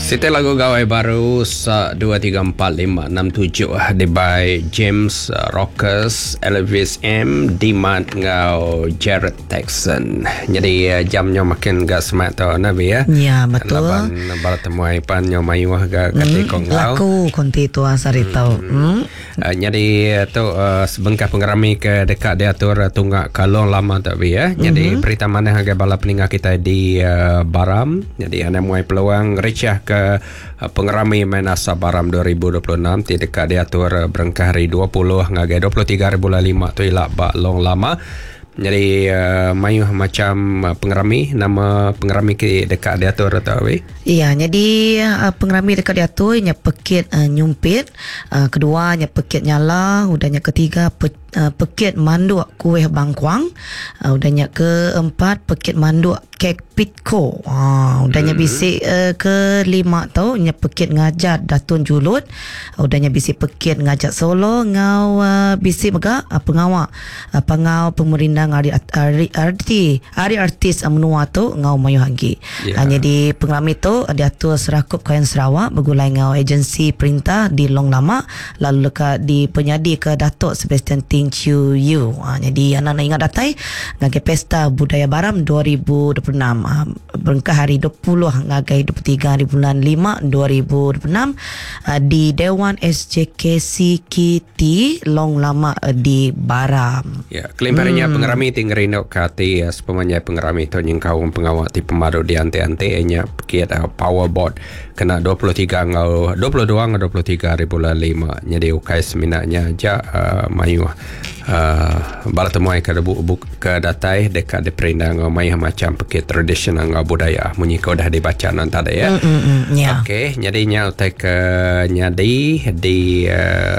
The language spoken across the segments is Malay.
C'était lagu gawai baru 1, 2, 3, 4, 5, 6, 7 di by James Rockers, Elvis M, Dimat ngau Jared Texan. Jadi jamnya makin gak semat tau Nabi ya. Ya betul. Laban barat temuai pan nyo mayuah ga katikong ngau. Laku konti tu asari tau. Jadi tu sebengkah pengerami ke dekat diatur tunggak kalong lama tak ya. Jadi berita mana harga bala peninggal kita di Baram. Jadi anda muai peluang recah ke pengerami Menasa Baram 2026 di dekat diatur berengkah hari 20 ngagai 23.500 tu ilak bak long lama. Jadi mayuh macam pengerami, nama pengerami ke dekat diatur atau apa? Iya, jadi pengerami dekat diatur nya pekit nyumpit, kedua nya pekit nyala, udahnya ketiga pekit manduk kuih bangkuang, udahnya keempat pekit manduk kek pitko, udahnya bisik kelima tau nya pekit ngajat datun julut, udahnya bisik pekit ngajat solo ngau bisik mega pengawak pengau pemerintah hari artis menua tu ngau mayu hagi. Jadi pengerami tu diatur serakup Kayan Sarawak bergulai ngau agensi perintah di Long Lama, lalu dekat di penyadi ke Datuk Sebastian Ting Chiu Yu. Jadi anak-anak ingat datai ngagai Pesta Budaya Baram 2026 berengkah hari 20 ngagai 23 hari bulan 5 2026 di Dewan SJKC Kiti Long Lama di Baram. Ya, kelimparannya pengerami tinggerino kati sepemanya pengerami tu nyengkau pengawak ti pemadu di ante-ante nya pekit powerboard kena 23 ngau 22 ngau 23 ribu 5. Jadi ukai seminatnya aja mayu bala temuai ke ke datai dekat di perindah ngau mayu macam pekit tradisional ngau budaya munyi kau dah dibaca non tadi ya. Okey, nyadinya utai ke nyadi di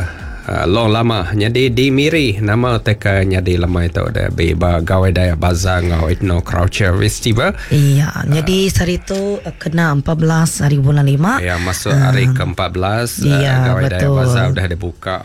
long lama jadi di Miri nama teka nyadi lama itu ada beba gawai daya bazar ngau etno culture festival. Iya, jadi hari itu kena 14 hari bulan 5. Ya, masuk hari ke-14 gawai daya bazar dah dibuka.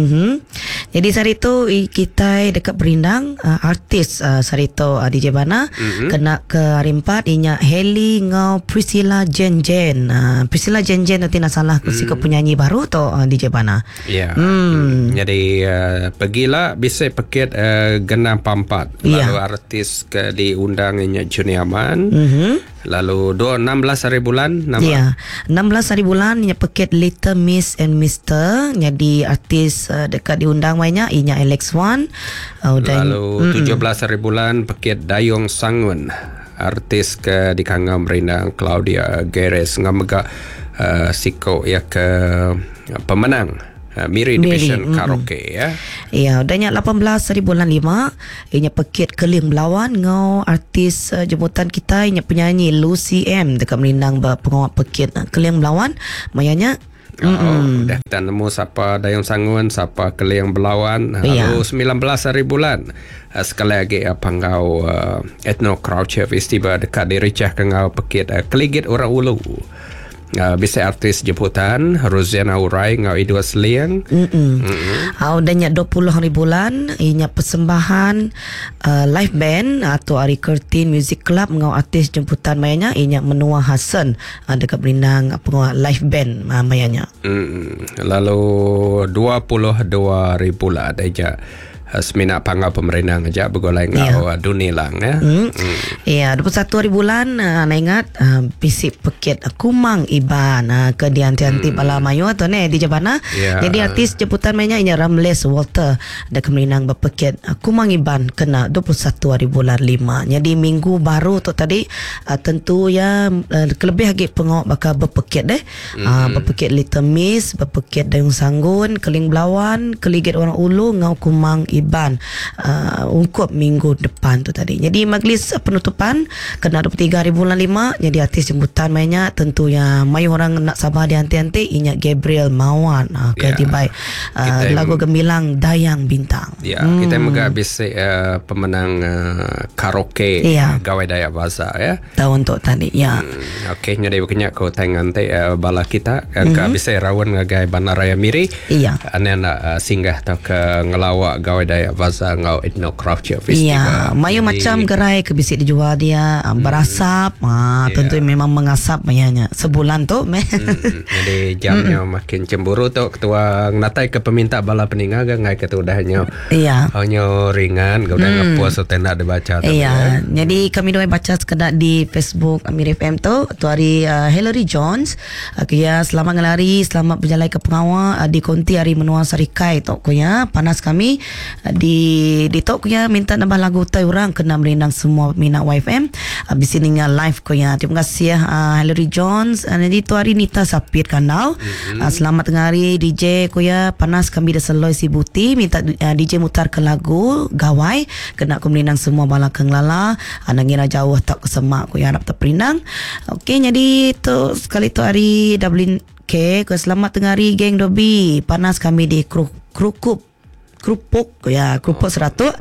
Jadi hari itu kita dekat Berindang artis hari itu di Jebana kena ke hari 4 inya Heli ngau Priscilla Jen Jen. Priscilla Jen Jen nanti nak salah sikap penyanyi baru tu di Jebana. Ya. Jadi pergilah bisa pekit genam pampat lalu artis ke diundangnya Juniaman lalu 16 hari bulan nama 16 hari bulan nya pekit Little Miss and Mister jadi artis dekat diundang mainnya inya Alex Wan lalu 17 hari bulan pekit Dayong Sangun artis ke di Kangam Rindang Claudia Geres ngamega siko ya ke pemenang Miri Division Karaoke ya. Ya, udahnya 18 hari bulan 5 inya pekit Keling Belawan ngau artis jemputan kita inya penyanyi Lucy M dekat Melindang pengawak pekit Keling Belawan mayanya. Dah kita nemu siapa Dayung Sangun, siapa Keling Belawan. Lalu 19 hari bulan sekali lagi panggau Ethno Culture Festival dekat di Ricah kengau pekit Keligit Orang Ulu. Bisa artis jemputan Rosanna Urai ngau Idua Seliang. Udahnya 20 hari bulan inya persembahan live band atau Ari Curtin Music Club ngau artis jemputan mayanya inya Menua Hasan dekat Berindang pengawal live band mayanya. Lalu 22 ribu lah ada je semina panggal pemerintah ngajak bergolai ngau Dunilang ya. Ya, 21 hari bulan nak ingat bisik pekit Kumang Iban ke dianti-anti bala mayu tu ni di Jabana. Jadi artis jemputan mainnya inya Ramles Walter dekat Meninang berpekit Kumang Iban kena 21 hari bulan 5. Jadi minggu baru tu tadi tentu ya kelebih lagi pengawak bakal berpekit berpekit Little Miss, berpekit Dayung Sanggun, Keling Belawan, Keligit Orang Ulu ngau Kumang Iban ungkup minggu depan tu tadi. Jadi majlis penutupan kena 23 hari bulan 5. Jadi artis jemputan mainnya tentu yang mayu orang nak sabar di anti-anti inya Gabriel Mawan ke dibaik lagu gemilang Dayang Bintang. Kita mega bisa pemenang karaoke gawai daya bazar ya. Tahun tu tadi Okey, jadi bukannya kau tangan bala kita ka bisa rawan ngagai Bandaraya Miri. Ane nak singgah tau ke ngelawak gawai Daya Vaza ngau ethnocraft festival. Mayu macam gerai ke bisik dijual dia berasap. Tentu memang mengasap mayanya sebulan tu. Jadi jamnya makin cemburu tu ketua natai ke peminta bala peninga ngai ketua dahnya. Hanya ringan kau dah ngepuas tenda dibaca tu. Jadi kami dua baca sekedar di Facebook Amir FM tu hari Hillary Jones kaya selamat ngelari, selamat berjalan ke pengawal di konti hari menua sarikai tok kuya panas kami di tok kuya minta nambah lagu tai orang kena merindang semua minat YFM habis ini live kuya. Terima kasih Hillary Jones. Jadi tu hari Nita Sapir Kandau. Selamat tengah hari DJ kuya panas kami dah seloi si buti minta DJ mutar ke lagu gawai kena aku merindang semua bala keng lala nangina jauh tak kesemak kuya harap terperinang. Okey, jadi tu sekali tu hari Dublin K. Selamat tengah hari geng Dobi. Panas kami di Krupuk ya, Krupuk 100.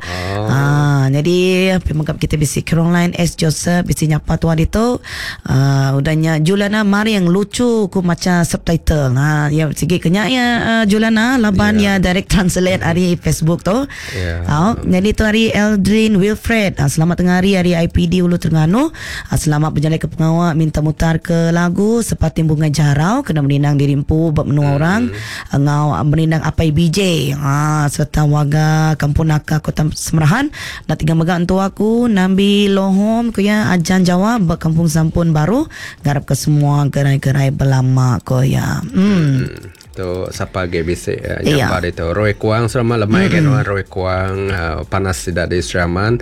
Jadi pemagap kita bisi Caroline S Joseph bisi nyapa tuan itu. Udahnya Juliana Mari yang lucu ku macam subtitle. Ya segi kenyak ya Juliana laban ya direct translate hari Facebook tu. Jadi tu hari Eldrin Wilfred. Selamat tengah hari IPD Ulu Terengganu. Selamat berjalan ke pengawal minta mutar ke lagu seperti bunga jarau kena menindang dirimpu bab menua orang. Ngau menindang apai BJ. Serta warga Kampung Naka Kota Semerahan nak tinggal megang tu aku Nambi Lohom kuya ajan Jawa berkampung Sampun Baru garap ke semua gerai-gerai belama kuya. Tu siapa ge bisik nyapa itu Roy Kuang selama lemai kan Roy Kuang panas tidak di Seraman.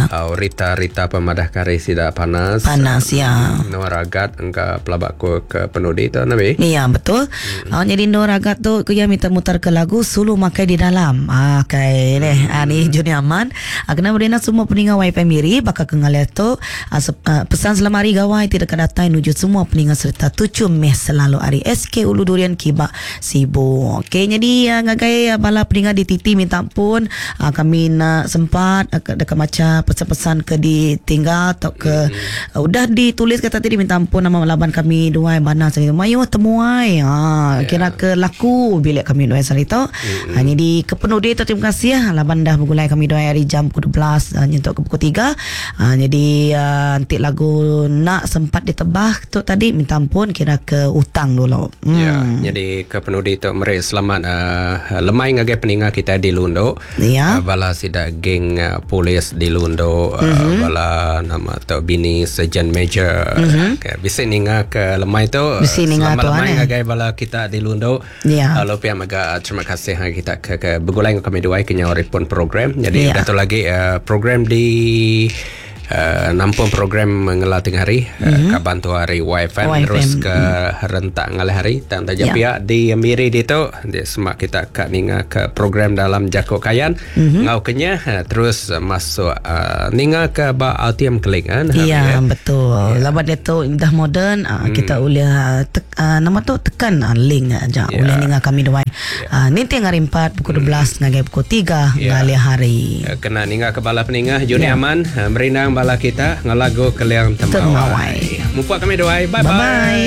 Rita pemadah kari tidak panas ya. Noragat engka pelabakku ke penudi tu nabi. Ya betul. Jadi Noragat tu kuya minta mutar ke lagu Sulu Makai di Dalam. Kai leh ni Juni Aman. Kena berena semua peningat YFM Miri bakal kengal tu pesan selama hari gawai tidak datang nuju semua peningat serta 7 Mei selalu hari SK Ulu Durian Kiba sibuk. Okey, jadi ngagai bala peningat di Titi minta ampun kami nak sempat dekat macam pesan-pesan ke ditinggal atau ke udah ditulis kata tadi minta ampun nama laban kami dua bana sari mayu temuai kira ke laku bilik kami dua sari tu. Jadi kepenuh dia terima kasih laban dah bergulai kami dua hari jam 12 nyentuk ke pukul 3. Jadi nanti lagu nak sempat ditebah tu tadi minta ampun kira ke utang dulu. Jadi kepenuh itu mereka selamat lemai ngagai peningat kita di Lundo. Bala sida geng polis di Lundo bala nama tu bini Sergeant Major. Bisa ninga ke lemai tu selamat lemai ngagai bala kita di Lundo. Lalu pihak maga terima kasih kita ke bergulai kami dua kenya respon program. Jadi dah tu lagi program di nampung program mengelah tengah hari kabantu hari YFM terus ke rentak ngalah hari tak taja pihak di Miri itu dia semak kita kat ninga ke program dalam Jako Kayan ngau kenya terus masuk ninga ke ba ATM klik kan. Betul. Labat dia tu dah moden kita boleh nama tu tekan link aja boleh ninga kami dua nanti ngari 4 pukul 12 ngagai pukul 3 ngali hari kena ninga ke bala peningah Juni Aman merindang bala kita ngalago keliang temawai. Mumpuk kami doai. Bye bye.